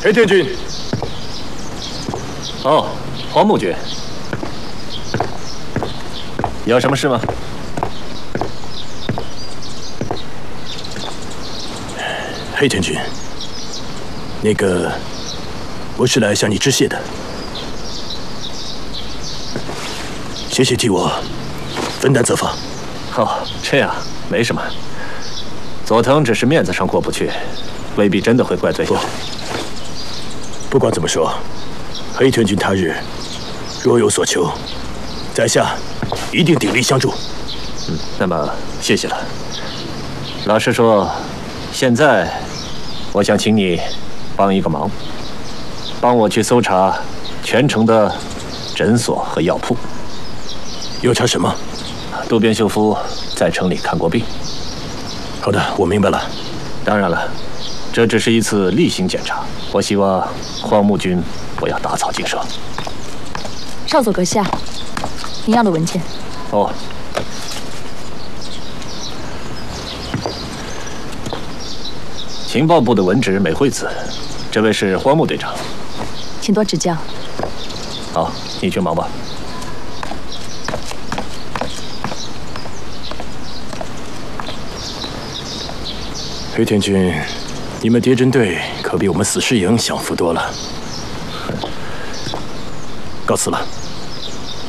黑天军。 哦，荒木君，有什么事吗？ 黑天军，那个，我是来向你致谢的，谢谢替我分担责罚。 哦，这样没什么。佐藤只是面子上过不去，未必真的会怪罪你。 不管怎么说，黑天军他日若有所求，在下一定鼎力相助。 那么谢谢了。老实说，现在我想请你帮一个忙，帮我去搜查全城的诊所和药铺。 要查什么？ 渡边秀夫在城里看过病。 好的，我明白了。 当然了，这只是一次例行检查。我希望荒木君不要打草惊蛇。 少佐阁下，您要的文件。 哦。情报部的文职美惠子，这位是荒木队长， 请多指教。 好，你去忙吧。 黑天军，你们谍侦队可比我们死尸营享福多了。告辞了。